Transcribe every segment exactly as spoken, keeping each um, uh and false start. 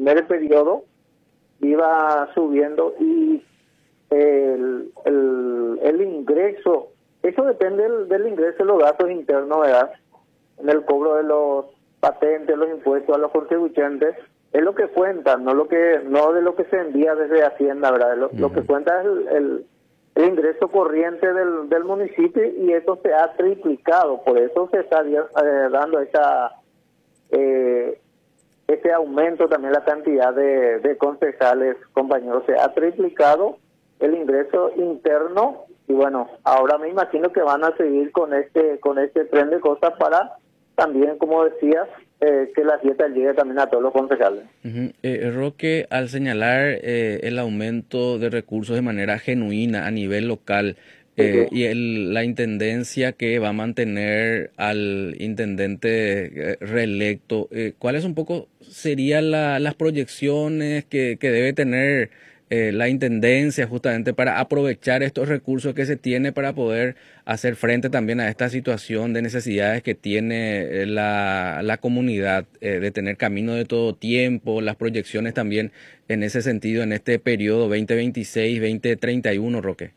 primer periodo iba subiendo y el, el, el ingreso, eso depende del, del ingreso de los gastos internos, ¿verdad? En el cobro de los patentes, los impuestos a los contribuyentes, es lo que cuenta, no lo que no de lo que se envía desde Hacienda, ¿verdad? Lo, uh-huh. lo que cuenta es el, el, el ingreso corriente del, del municipio y eso se ha triplicado, por eso se está eh, dando esa eh, ese aumento también la cantidad de, de concejales, compañeros, se ha triplicado el ingreso interno y bueno, ahora me imagino que van a seguir con este con este tren de cosas para también, como decías, eh, que la dieta llegue también a todos los concejales. Uh-huh. eh, Roque, al señalar eh, el aumento de recursos de manera genuina a nivel local eh, sí. y el, la intendencia que va a mantener al intendente eh, reelecto, eh, ¿cuáles un poco serían la, las proyecciones que, que debe tener Eh, la intendencia justamente para aprovechar estos recursos que se tiene para poder hacer frente también a esta situación de necesidades que tiene la, la comunidad, eh, de tener camino de todo tiempo, las proyecciones también en ese sentido en este periodo veinte veintiséis veinte treinta y uno, Roque?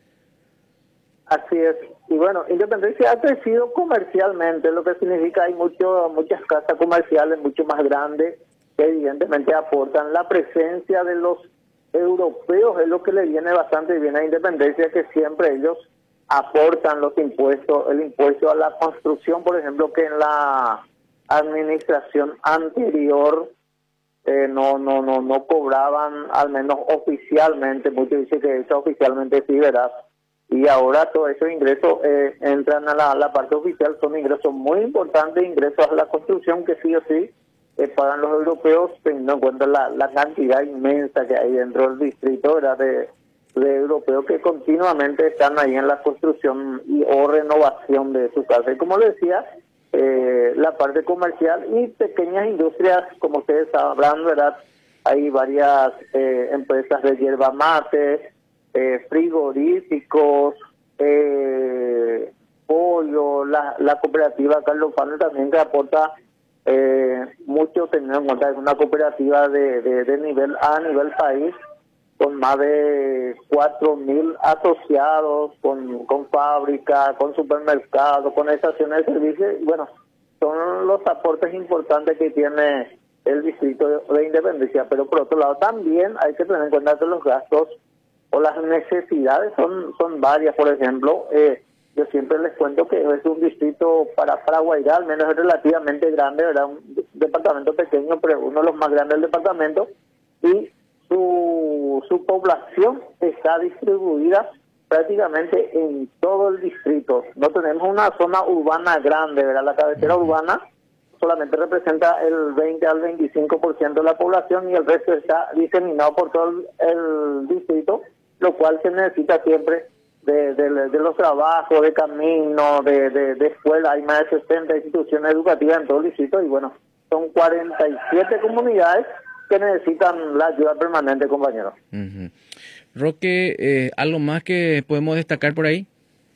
Así es. Y bueno, Independencia ha crecido comercialmente, lo que significa hay mucho, muchas casas comerciales mucho más grandes que evidentemente aportan la presencia de los europeos, es lo que le viene bastante bien a Independencia, que siempre ellos aportan los impuestos, el impuesto a la construcción, por ejemplo, que en la administración anterior eh, no no no no cobraban, al menos oficialmente, muchos dicen que eso oficialmente sí, ¿verdad? Y ahora todos esos ingresos eh, entran a la, a la parte oficial, son ingresos muy importantes, ingresos a la construcción que sí o sí Eh, pagan los europeos, teniendo en cuenta la, la cantidad inmensa que hay dentro del distrito, ¿verdad? De, de europeos que continuamente están ahí en la construcción y o renovación de sus casas. Y como le decía, eh, la parte comercial y pequeñas industrias, como ustedes sabrán, ¿verdad? Hay varias eh, empresas de yerba mate, eh, frigoríficos, eh, pollo, la, la cooperativa Carlos Pano también que aporta Eh, mucho, teniendo en cuenta que es una cooperativa de, de, de nivel A, a nivel país, con más de cuatro mil asociados, con, con fábrica, con supermercados, con estaciones de servicio, y bueno, son los aportes importantes que tiene el distrito de, de Independencia, pero por otro lado también hay que tener en cuenta que los gastos o las necesidades son, son varias, por ejemplo, eh, yo siempre les cuento que es un distrito para, para Guairá, al menos es relativamente grande, ¿verdad? Un departamento pequeño, pero uno de los más grandes del departamento, y su, su población está distribuida prácticamente en todo el distrito. No tenemos una zona urbana grande, ¿verdad? La cabecera urbana solamente representa el veinte al veinticinco por ciento de la población y el resto está diseminado por todo el, el distrito, lo cual se necesita siempre De, de, de los trabajos, de camino, de, de, de escuela. Hay más de sesenta instituciones educativas en todo el distrito y bueno, son cuarenta y siete comunidades que necesitan la ayuda permanente, compañeros. Uh-huh. Roque, eh, ¿algo más que podemos destacar por ahí?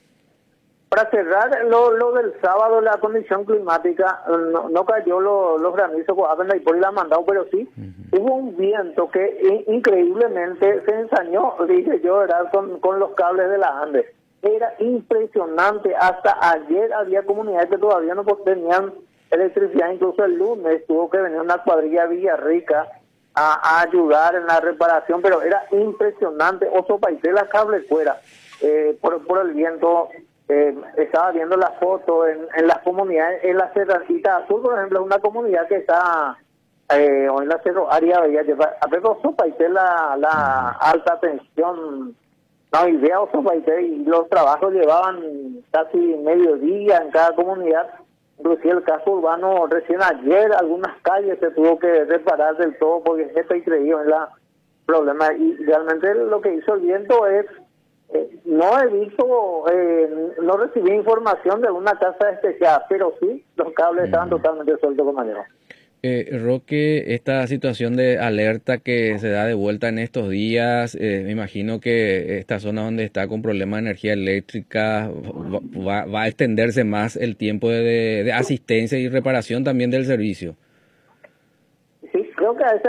Para cerrar, lo, lo del sábado, la condición climática, no, no cayó lo, los granizos, y por ahí la han mandado, pero sí, uh-huh. hubo un viento que in, increíblemente se ensañó, dije yo, ¿verdad? Con, con los cables de la Andes. Era impresionante, hasta ayer había comunidades que todavía no tenían electricidad, incluso el lunes tuvo que venir una cuadrilla de Villarrica a, a ayudar en la reparación, pero era impresionante, Oso Paité la cable fuera, eh, por, por el viento. Eh, estaba viendo la foto en, en las comunidades, en la Cerracita Azul, por ejemplo, es una comunidad que está eh, o en la Cerro Área Bella, a ver, Osopaité la, la alta tensión, no, idea Osopaité, y los trabajos llevaban casi mediodía en cada comunidad, inclusive el caso urbano, recién ayer algunas calles se tuvo que reparar del todo porque esto increíble es la problema, y realmente lo que hizo el viento es Eh, no he visto, eh, no recibí información de una casa especial, pero sí, los cables estaban mm. totalmente sueltos, compañero. Eh, Roque, esta situación de alerta que se da de vuelta en estos días, eh, me imagino que esta zona donde está con problemas de energía eléctrica va, va a extenderse más el tiempo de, de asistencia y reparación también del servicio. Sí, creo que a esa